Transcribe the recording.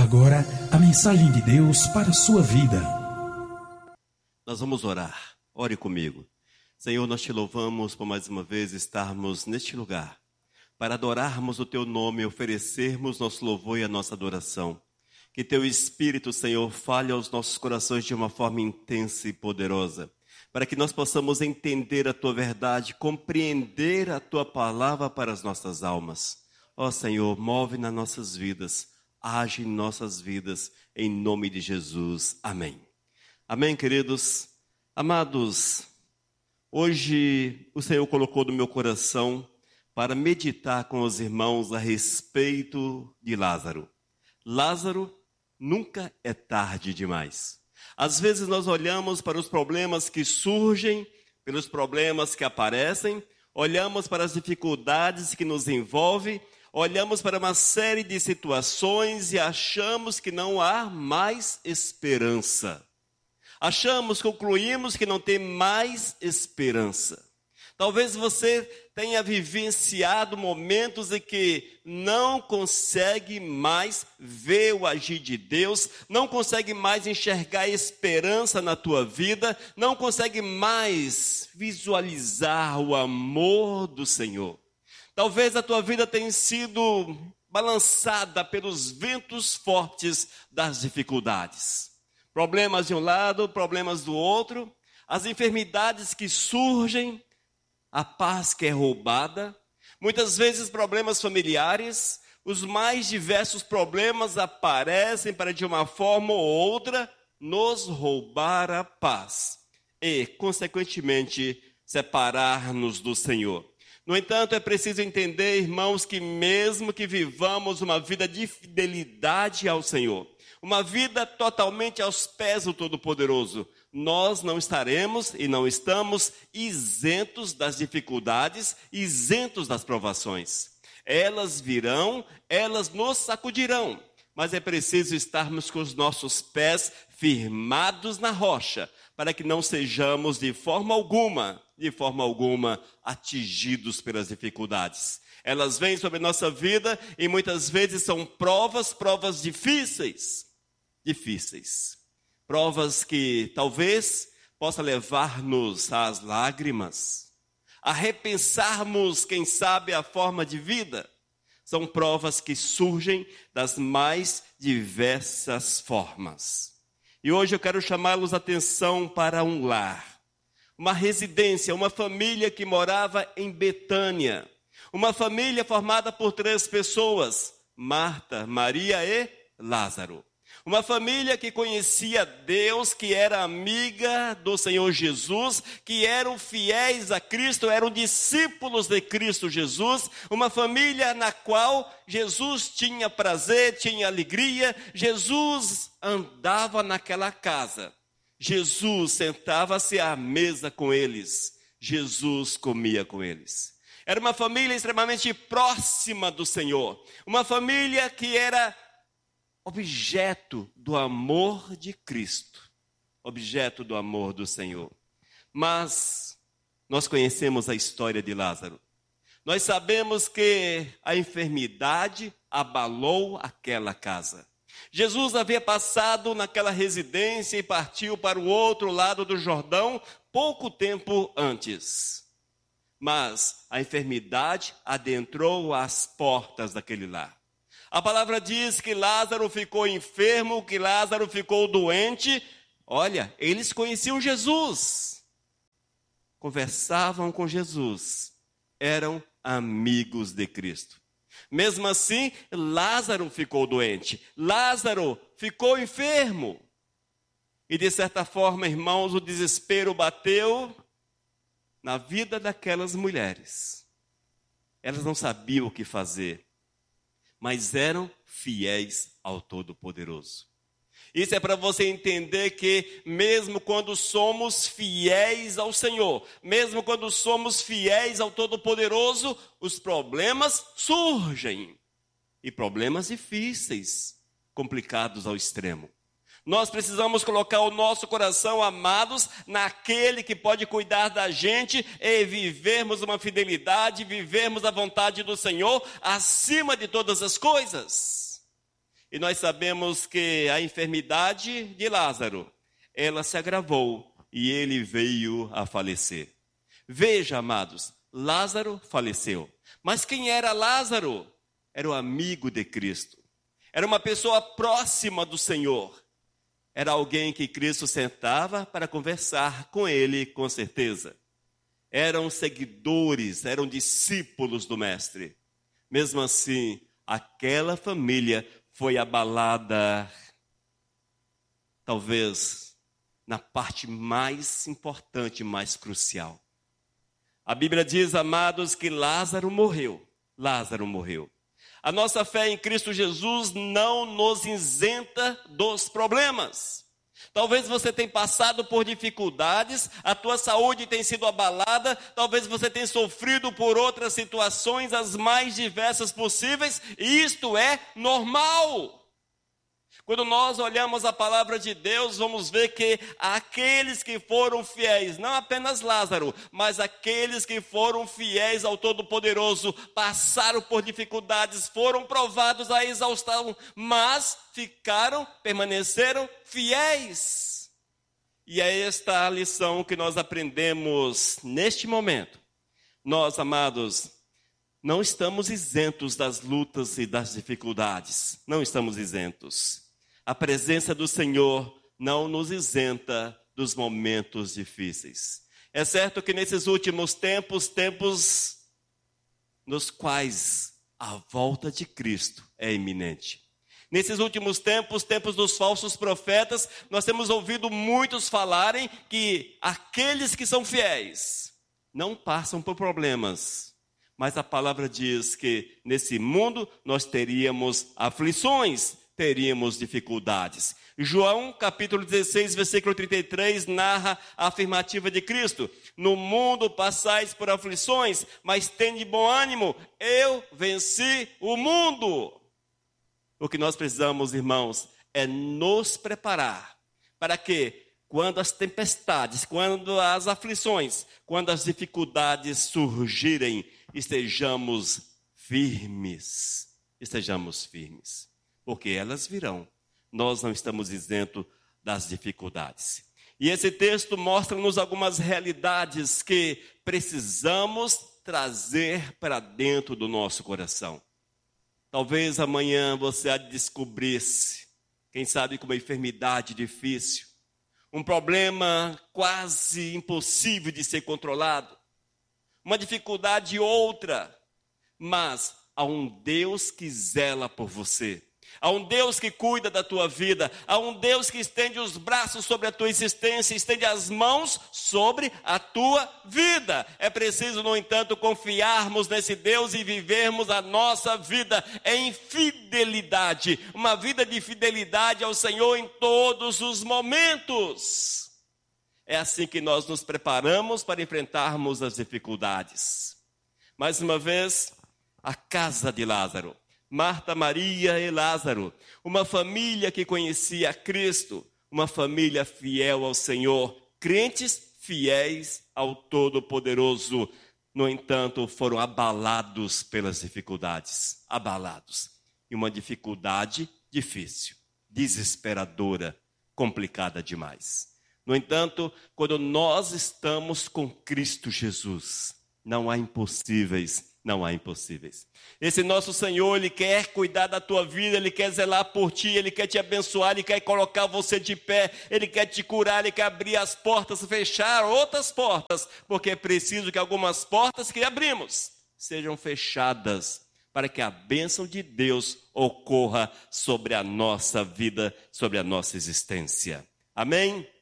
agora a mensagem de Deus para a sua vida. Nós vamos orar. Ore comigo. Senhor, nós te louvamos por mais uma vez estarmos neste lugar, para adorarmos o teu nome e oferecermos nosso louvor e a nossa adoração. Que teu Espírito, Senhor, fale aos nossos corações de uma forma intensa e poderosa, para que nós possamos entender a tua verdade, compreender a tua palavra para as nossas almas. Ó Senhor, move nas nossas vidas, age em nossas vidas, em nome de Jesus. Amém. Amém, queridos. Amados, hoje o Senhor colocou no meu coração para meditar com os irmãos a respeito de Lázaro. Lázaro, nunca é tarde demais. Às vezes nós olhamos para os problemas que surgem, pelos problemas que aparecem, olhamos para as dificuldades que nos envolvem, olhamos para uma série de situações e achamos que não há mais esperança. Concluímos que não tem mais esperança. Talvez você tenha vivenciado momentos em que não consegue mais ver o agir de Deus, não consegue mais enxergar a esperança na tua vida, não consegue mais visualizar o amor do Senhor. Talvez a tua vida tenha sido balançada pelos ventos fortes das dificuldades. Problemas de um lado, problemas do outro, as enfermidades que surgem, a paz que é roubada, muitas vezes problemas familiares, os mais diversos problemas aparecem para de uma forma ou outra nos roubar a paz e, consequentemente, separar-nos do Senhor. No entanto, é preciso entender, irmãos, que mesmo que vivamos uma vida de fidelidade ao Senhor, uma vida totalmente aos pés do Todo-Poderoso, nós não estaremos e não estamos isentos das dificuldades, isentos das provações. Elas virão, elas nos sacudirão, mas é preciso estarmos com os nossos pés firmados na rocha, para que não sejamos de forma alguma, atingidos pelas dificuldades. Elas vêm sobre a nossa vida e muitas vezes são provas difíceis. Provas que talvez possa levar-nos às lágrimas, a repensarmos, quem sabe, a forma de vida. São provas que surgem das mais diversas formas. E hoje eu quero chamá-los a atenção para um lar, uma residência, uma família que morava em Betânia. Uma família formada por 3 pessoas, Marta, Maria e Lázaro. Uma família que conhecia Deus, que era amiga do Senhor Jesus, que eram fiéis a Cristo, eram discípulos de Cristo Jesus. Uma família na qual Jesus tinha prazer, tinha alegria. Jesus andava naquela casa. Jesus sentava-se à mesa com eles. Jesus comia com eles. Era uma família extremamente próxima do Senhor. Uma família que era objeto do amor de Cristo, objeto do amor do Senhor. Mas nós conhecemos a história de Lázaro. Nós sabemos que a enfermidade abalou aquela casa. Jesus havia passado naquela residência e partiu para o outro lado do Jordão pouco tempo antes. Mas a enfermidade adentrou as portas daquele lar. A palavra diz que Lázaro ficou enfermo, que Lázaro ficou doente. Olha, eles conheciam Jesus, conversavam com Jesus, eram amigos de Cristo. Mesmo assim, Lázaro ficou doente, Lázaro ficou enfermo. E de certa forma, irmãos, o desespero bateu na vida daquelas mulheres. Elas não sabiam o que fazer, mas eram fiéis ao Todo-Poderoso. Isso é para você entender que mesmo quando somos fiéis ao Senhor, mesmo quando somos fiéis ao Todo-Poderoso, os problemas surgem. E problemas difíceis, complicados ao extremo. Nós precisamos colocar o nosso coração, amados, naquele que pode cuidar da gente e vivermos uma fidelidade, vivermos a vontade do Senhor acima de todas as coisas. E nós sabemos que a enfermidade de Lázaro, ela se agravou e ele veio a falecer. Veja, amados, Lázaro faleceu. Mas quem era Lázaro? Era o amigo de Cristo. Era uma pessoa próxima do Senhor. Era alguém que Cristo sentava para conversar com ele, com certeza. Eram seguidores, eram discípulos do Mestre. Mesmo assim, aquela família foi abalada, talvez, na parte mais importante, mais crucial. A Bíblia diz, amados, que Lázaro morreu. Lázaro morreu. A nossa fé em Cristo Jesus não nos isenta dos problemas. Talvez você tenha passado por dificuldades, a tua saúde tem sido abalada, talvez você tenha sofrido por outras situações, as mais diversas possíveis, e isto é normal. Quando nós olhamos a palavra de Deus, vamos ver que aqueles que foram fiéis, não apenas Lázaro, mas aqueles que foram fiéis ao Todo-Poderoso, passaram por dificuldades, foram provados à exaustão, mas permaneceram fiéis. E é esta a lição que nós aprendemos neste momento. Nós, amados, não estamos isentos das lutas e das dificuldades, não estamos isentos. A presença do Senhor não nos isenta dos momentos difíceis. É certo que nesses últimos tempos nos quais a volta de Cristo é iminente. Nesses últimos tempos dos falsos profetas, nós temos ouvido muitos falarem que aqueles que são fiéis não passam por problemas. Mas a palavra diz que nesse mundo nós teríamos aflições, teríamos dificuldades. João, capítulo 16, versículo 33, narra a afirmativa de Cristo. No mundo passais por aflições, mas tende bom ânimo, eu venci o mundo. O que nós precisamos, irmãos, é nos preparar para que, quando as tempestades, quando as aflições, quando as dificuldades surgirem, estejamos firmes. Estejamos firmes. Porque elas virão. Nós não estamos isentos das dificuldades. E esse texto mostra-nos algumas realidades que precisamos trazer para dentro do nosso coração. Talvez amanhã você há de descobrir-se, quem sabe com uma enfermidade difícil, um problema quase impossível de ser controlado, uma dificuldade outra, mas há um Deus que zela por você. Há um Deus que cuida da tua vida, há um Deus que estende os braços sobre a tua existência, estende as mãos sobre a tua vida. É preciso, no entanto, confiarmos nesse Deus e vivermos a nossa vida em fidelidade, uma vida de fidelidade ao Senhor em todos os momentos. É assim que nós nos preparamos para enfrentarmos as dificuldades. Mais uma vez, a casa de Lázaro. Marta, Maria e Lázaro, uma família que conhecia Cristo, uma família fiel ao Senhor, crentes fiéis ao Todo-Poderoso. No entanto, foram abalados pelas dificuldades, abalados. E uma dificuldade difícil, desesperadora, complicada demais. No entanto, quando nós estamos com Cristo Jesus, não há impossíveis. Não há impossíveis. Esse nosso Senhor, Ele quer cuidar da tua vida, Ele quer zelar por ti, Ele quer te abençoar, Ele quer colocar você de pé, Ele quer te curar, Ele quer abrir as portas, fechar outras portas, porque é preciso que algumas portas que abrimos sejam fechadas, para que a bênção de Deus ocorra sobre a nossa vida, sobre a nossa existência. Amém?